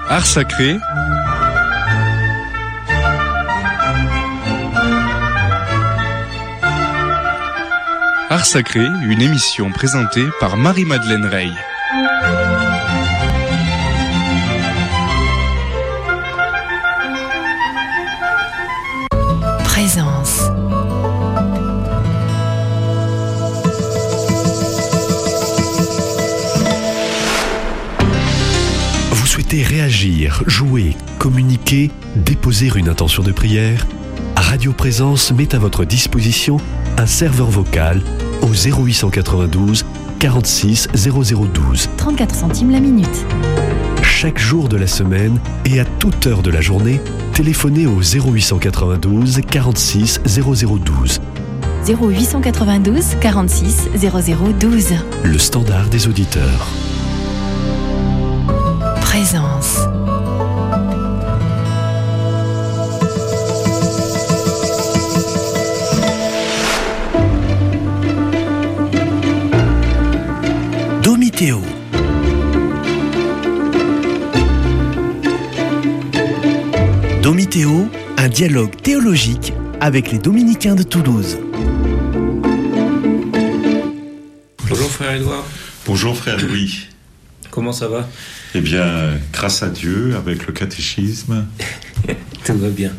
Art sacré. Art sacré, une émission présentée par Marie-Madeleine Rey. Présence. Vous souhaitez réagir, jouer, communiquer, déposer une intention de prière? Radio Présence met à votre disposition un serveur vocal au 0892 46 0012. 34 centimes la minute. Chaque jour de la semaine et à toute heure de la journée, téléphonez au 0892 46 0012. 0892 46 0012. Le standard des auditeurs. Présence. Domitéo. Domitéo, un dialogue théologique avec les Dominicains de Toulouse. Bonjour frère Édouard. Bonjour frère Louis. Comment ça va? Eh bien, grâce à Dieu, avec le catéchisme. Tout va bien.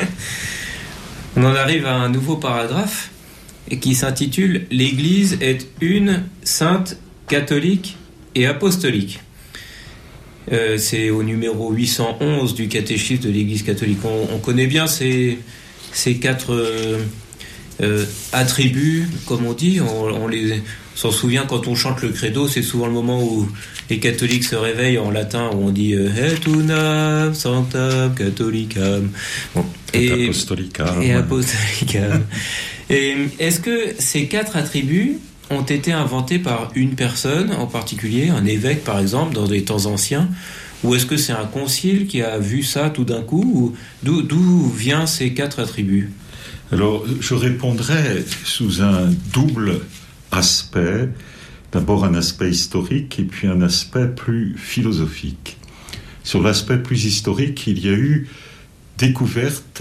On en arrive à un nouveau paragraphe qui s'intitule « L'Église est une, sainte, catholique et apostolique ». C'est au numéro 811 du catéchisme de l'Église catholique. On connaît bien ces quatre attributs, comme on dit. On s'en souvient quand on chante le credo. C'est souvent le moment où les catholiques se réveillent en latin, où on dit et unam sanctam catholicam. Bon. Et apostolicam. Et apostolicam. Et est-ce que ces quatre attributs ont été inventés par une personne en particulier, un évêque par exemple, dans des temps anciens, ou est-ce que c'est un concile qui a vu ça tout d'un coup, ou d'où viennent ces quatre attributs? Alors, je répondrai sous un double aspect. D'abord un aspect historique et puis un aspect plus philosophique. Sur l'aspect plus historique, il y a eu découverte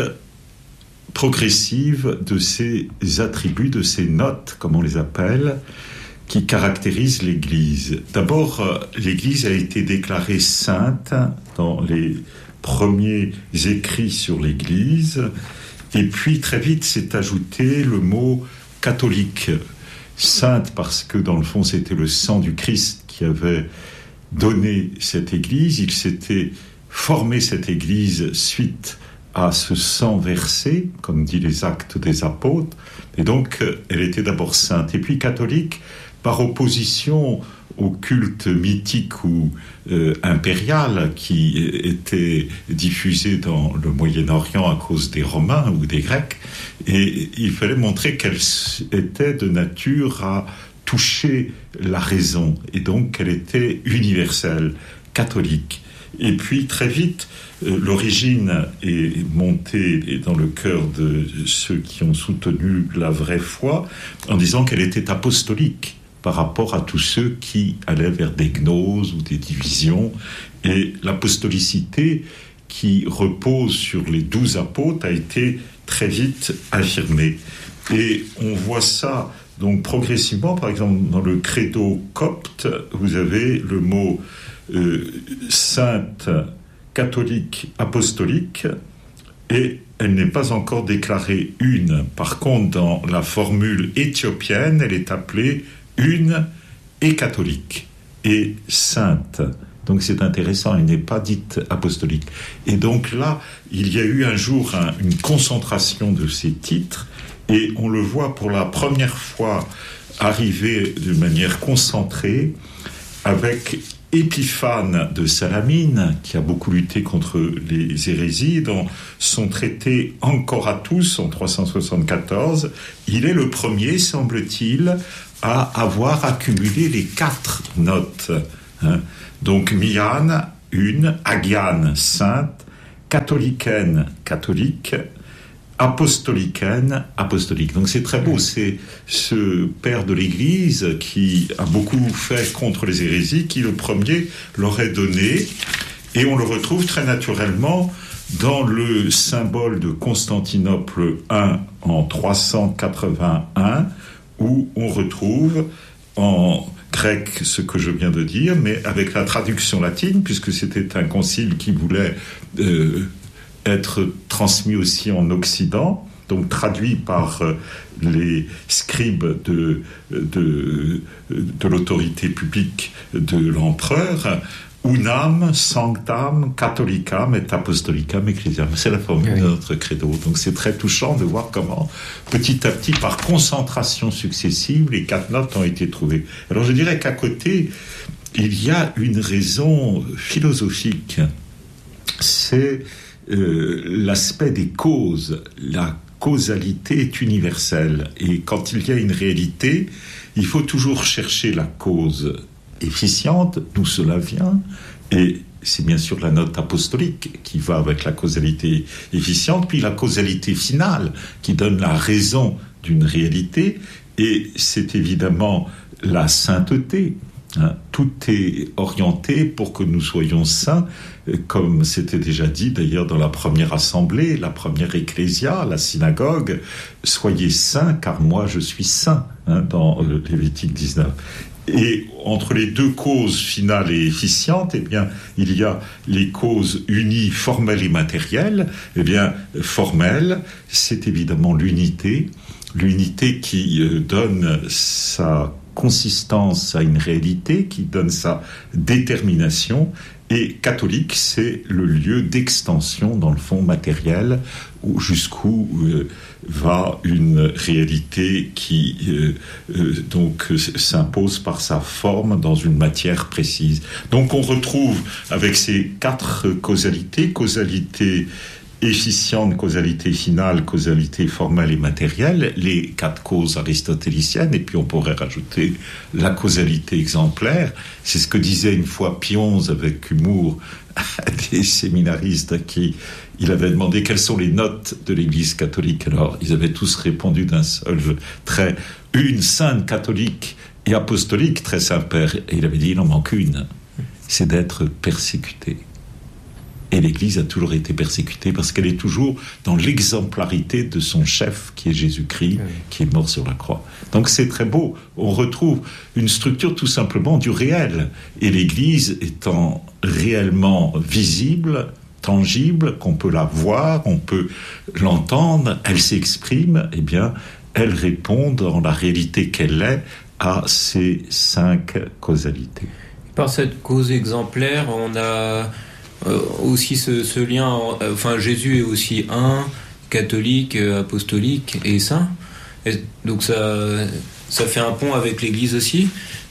progressive de ces attributs, de ces notes, comme on les appelle, qui caractérisent l'Église. D'abord, l'Église a été déclarée sainte dans les premiers écrits sur l'Église, et puis très vite s'est ajouté le mot catholique. Sainte parce que dans le fond c'était le sang du Christ qui avait donné cette Église, il s'était formé cette Église suite à ce sang versé, comme dit les Actes des Apôtres, et donc elle était d'abord sainte. Et puis catholique, par opposition au culte mythique ou impérial qui était diffusé dans le Moyen-Orient à cause des Romains ou des Grecs, et il fallait montrer qu'elle était de nature à toucher la raison, et donc qu'elle était universelle, catholique. Et puis très vite, l'origine est montée dans le cœur de ceux qui ont soutenu la vraie foi en disant qu'elle était apostolique par rapport à tous ceux qui allaient vers des gnoses ou des divisions. Et l'apostolicité qui repose sur les 12 apôtres a été très vite affirmée. Et on voit ça donc progressivement, par exemple dans le credo copte, vous avez le mot sainte, catholique, apostolique, et elle n'est pas encore déclarée une. Par contre, dans la formule éthiopienne, elle est appelée une et catholique et sainte. Donc c'est intéressant, elle n'est pas dite apostolique. Et donc là, il y a eu un jour une concentration de ces titres, et on le voit pour la première fois arriver de manière concentrée avec Épiphane de Salamine, qui a beaucoup lutté contre les hérésies, dans son traité Encore à tous en 374, il est le premier, semble-t-il, à avoir accumulé les 4 notes. Donc Miane, une, Agiane, sainte, catholicaine, catholique, apostolicaine, apostolique. Donc c'est très beau, c'est ce père de l'Église qui a beaucoup fait contre les hérésies, qui le premier leur a donné Et on le retrouve très naturellement dans le symbole de Constantinople I en 381, où on retrouve en grec ce que je viens de dire, mais avec la traduction latine, puisque c'était un concile qui voulait être transmis aussi en Occident, donc traduit par les scribes de l'autorité publique de l'empereur. Unam sanctam catholicam et apostolicam ecclesiam. C'est la formule de notre credo. Donc c'est très touchant de voir comment, petit à petit, par concentration successive, les 4 notes ont été trouvées. Alors je dirais qu'à côté, il y a une raison philosophique. C'est l'aspect des causes. La causalité est universelle. Et quand il y a une réalité, il faut toujours chercher la cause efficiente, d'où cela vient, et c'est bien sûr la note apostolique qui va avec la causalité efficiente, puis la causalité finale qui donne la raison d'une réalité, et c'est évidemment la sainteté. Tout est orienté pour que nous soyons saints, comme c'était déjà dit d'ailleurs dans la première assemblée, la première ecclésia, la synagogue, soyez saints car moi je suis saint, dans Lévitique 19. Et entre les deux causes finales et efficientes, eh bien, il y a les causes unies, formelles et matérielles. Eh bien, formelle, c'est évidemment l'unité qui donne sa consistance à une réalité, qui donne sa détermination. Et catholique, c'est le lieu d'extension, dans le fond matériel, jusqu'où va une réalité qui donc s'impose par sa forme dans une matière précise. Donc on retrouve avec ces 4 causalités, causalité efficiente, causalité finale, causalité formelle et matérielle, les 4 causes aristotéliciennes, et puis on pourrait rajouter la causalité exemplaire. C'est ce que disait une fois Pionze avec humour à des séminaristes à qui il avait demandé quelles sont les notes de l'Église catholique. Alors, ils avaient tous répondu d'un seul trait, une sainte catholique et apostolique, très Saint-Père. Et il avait dit, il en manque une, c'est d'être persécuté. Et l'Église a toujours été persécutée parce qu'elle est toujours dans l'exemplarité de son chef, qui est Jésus-Christ, qui est mort sur la croix. Donc c'est très beau. On retrouve une structure tout simplement du réel. Et l'Église étant réellement visible, tangible, qu'on peut la voir, on peut l'entendre, elle s'exprime, eh bien, elle répond dans la réalité qu'elle est à ces 5 causalités. Par cette cause exemplaire, on a aussi ce lien, enfin Jésus est aussi un, catholique, apostolique et saint. Et donc ça fait un pont avec l'Église aussi.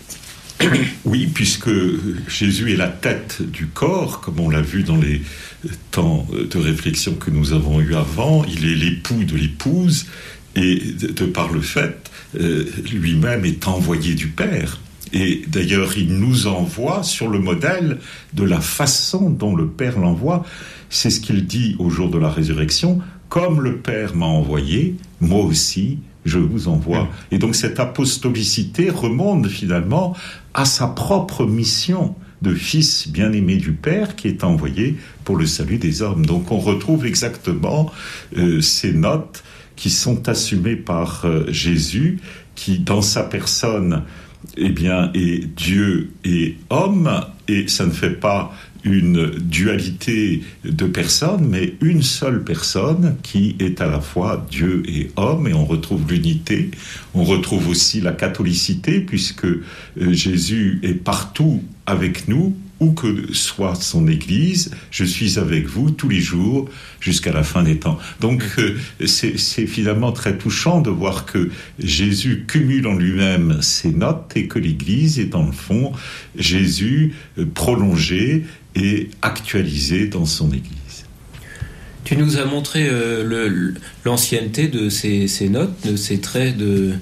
Oui, puisque Jésus est la tête du corps, comme on l'a vu dans les temps de réflexion que nous avons eus avant, il est l'époux de l'épouse, et de par le fait, lui-même est envoyé du Père. Et d'ailleurs, il nous envoie sur le modèle de la façon dont le Père l'envoie. C'est ce qu'il dit au jour de la résurrection. Comme le Père m'a envoyé, moi aussi, je vous envoie. Et donc cette apostolicité remonte finalement à sa propre mission de fils bien-aimé du Père qui est envoyé pour le salut des hommes. Donc on retrouve exactement ces notes qui sont assumées par Jésus, qui dans sa personne eh bien, est Dieu et homme, et ça ne fait pas une dualité de personnes, mais une seule personne qui est à la fois Dieu et homme, et on retrouve l'unité, on retrouve aussi la catholicité, puisque Jésus est partout avec nous, où que soit son Église, je suis avec vous tous les jours jusqu'à la fin des temps. Donc c'est finalement très touchant de voir que Jésus cumule en lui-même ces notes et que l'Église est dans le fond Jésus prolongé et actualisé dans son Église. Tu nous as montré l'ancienneté de ces notes, de ces traits, de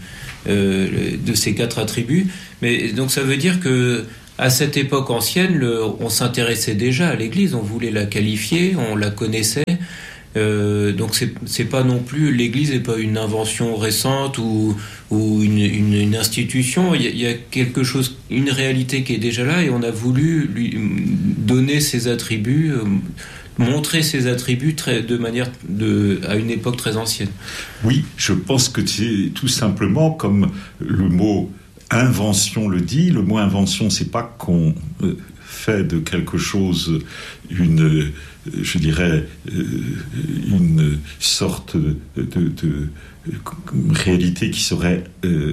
ces 4 attributs, mais donc ça veut dire que à cette époque ancienne, on s'intéressait déjà à l'Église, on voulait la qualifier, on la connaissait. Donc c'est pas non plus, l'Église n'est pas une invention récente ou une institution. Il y a quelque chose, une réalité qui est déjà là, et on a voulu lui donner ses attributs, montrer ses attributs à une époque très ancienne. Oui, je pense que c'est tout simplement comme le mot invention le dit. Le mot invention, c'est pas qu'on fait de quelque chose une sorte de réalité qui serait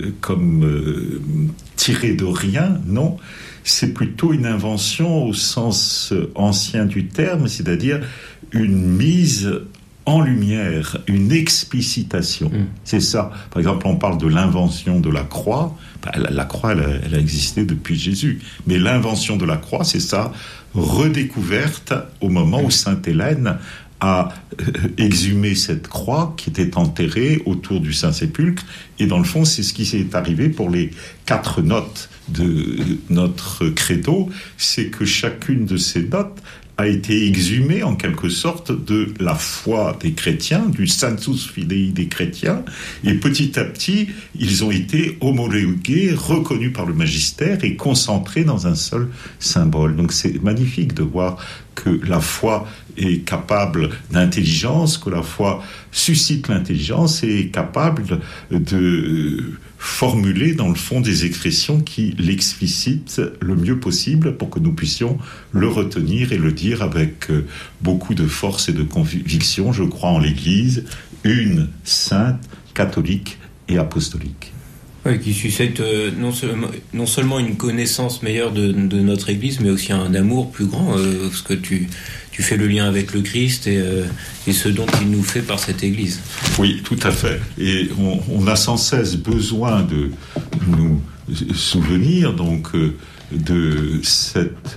tirée de rien. Non, c'est plutôt une invention au sens ancien du terme, c'est-à-dire une mise en lumière, une explicitation. C'est ça. Par exemple, on parle de l'invention de la croix. La croix, elle a existé depuis Jésus. Mais l'invention de la croix, c'est ça, redécouverte au moment où Sainte Hélène a exhumé cette croix qui était enterrée autour du Saint-Sépulcre. Et dans le fond, c'est ce qui s'est arrivé pour les 4 notes de notre credo. C'est que chacune de ces notes a été exhumé en quelque sorte de la foi des chrétiens, du sensus fidei des chrétiens, et petit à petit, ils ont été homologués, reconnus par le magistère et concentrés dans un seul symbole. Donc c'est magnifique de voir que la foi est capable d'intelligence, que la foi suscite l'intelligence et est capable de formuler dans le fond des expressions qui l'explicitent le mieux possible pour que nous puissions le retenir et le dire avec beaucoup de force et de conviction. Je crois en l'Église, une, sainte, catholique et apostolique. Oui, qui suscite non seulement une connaissance meilleure de notre Église, mais aussi un amour plus grand, parce que tu fais le lien avec le Christ et ce dont il nous fait par cette Église. Oui, tout à fait. Et on a sans cesse besoin de nous souvenir donc de cette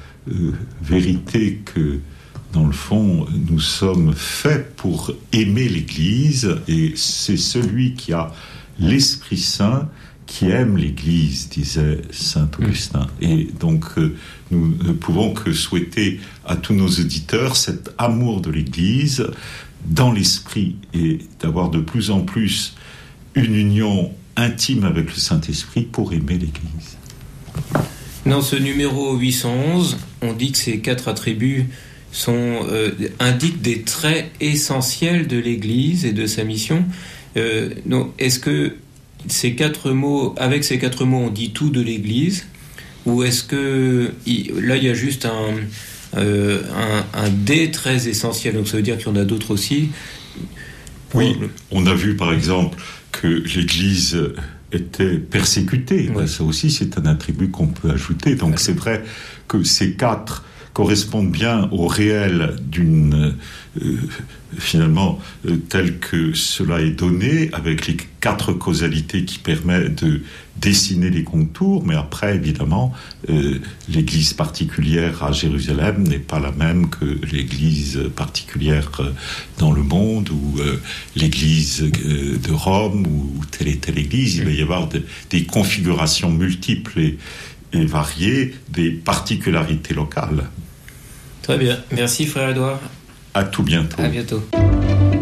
vérité que, dans le fond, nous sommes faits pour aimer l'Église, et c'est celui qui a l'Esprit Saint qui aime l'Église, disait saint Augustin. Et donc, nous ne pouvons que souhaiter à tous nos auditeurs cet amour de l'Église dans l'esprit, et d'avoir de plus en plus une union intime avec le Saint-Esprit pour aimer l'Église. Dans ce numéro 811, on dit que ces 4 attributs indiquent des traits essentiels de l'Église et de sa mission. Donc, est-ce que avec ces 4 mots, on dit tout de l'Église, ou est-ce que là il y a juste un des très essentiel, donc ça veut dire qu'il y en a d'autres aussi? Oui, on a vu par exemple que l'Église était persécutée. Ouais. Ça aussi, c'est un attribut qu'on peut ajouter. Donc c'est vrai que ces 4 correspondent bien au réel d'une finalement tel que cela est donné, avec les 4 causalités qui permettent de dessiner les contours. Mais après, évidemment, l'église particulière à Jérusalem n'est pas la même que l'église particulière dans le monde, ou l'église de Rome, ou telle et telle église. Il va y avoir des configurations multiples et variées, des particularités locales. Très bien. Merci, frère Édouard. À tout bientôt. À bientôt.